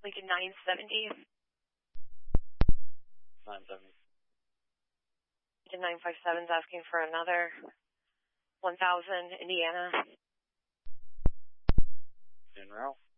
Lincoln 970. 970. Lincoln 957 is asking for another 1000, Indiana. En route.